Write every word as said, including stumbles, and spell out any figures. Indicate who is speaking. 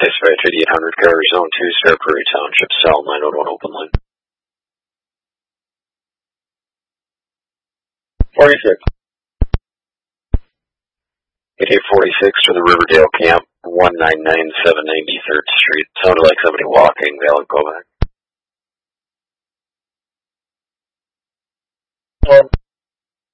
Speaker 1: Dispatch eighty-eight hundred, car zone two, Star Prairie Township, cell nine oh one open line.
Speaker 2: forty-six.
Speaker 1: eighty-eight forty-six to the Riverdale Camp, one nine nine seven ninety-third Street. Sounded like somebody walking. They'll go back.
Speaker 2: Um,